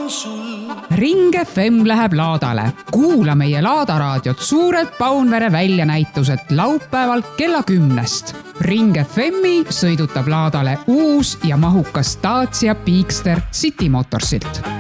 on sul. Ring FM läheb laadale. Kuula meie Laadaraadiot suured Paunvere väljanäitused laupäeval kella 10. Ring FMi sõidutab laadale uus ja mahukas Dacia Peakster City Motorsilt.